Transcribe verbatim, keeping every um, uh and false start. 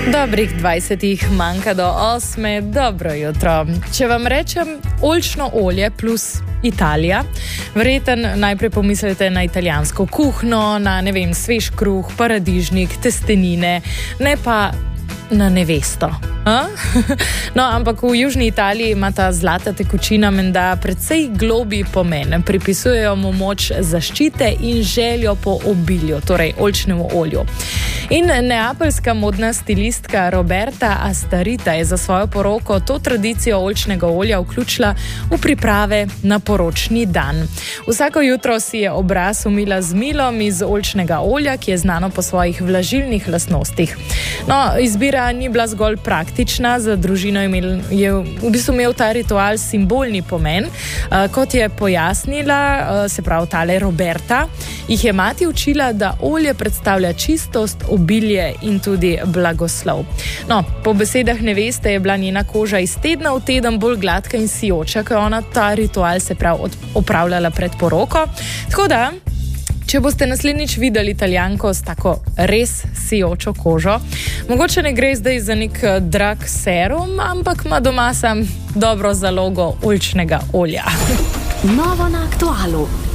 Dobrih dvajsetih manjka do osme, dobro jutro. Če vam rečem oljčno olje plus Italija, verjetno najprej pomislite na italijansko kuhno, na ne vem, svež kruh, paradižnik, testenine, ne pa na nevesto. No, ampak v južni Italiji ima ta zlata tekočina menda precej globi pomen. Pripisujejo mu moč zaščite in željo po obilju, torej oljčnemu olju. In neapeljska modna stilistka Roberta Astarita je za svojo poroko to tradicijo oljčnega olja vključila v priprave na poročni dan. Vsako jutro si je obraz umila z milom iz oljčnega olja, ki je znano po svojih vlažilnih lastnostih. No, izbira ni bila zgolj praktična, za družino imel, je v bistvu imel ta ritual simbolni pomen. Uh, kot je pojasnila, uh, se pravi tale Roberta, jih je mati učila, da olje predstavlja čistost, obilje in tudi blagoslov. No, po besedah neveste je bila njena koža iz tedna v teden bolj gladka in sijoča, ko je ona ta ritual se pravi opravljala pred poroko. Tako da, če boste naslednjič videli Italijanko s tako res sijočo kožo, mogoče ne gre zdaj za nek drag serum, ampak ima doma sam dobro zalogo oljčnega olja. Novo na Aktualu.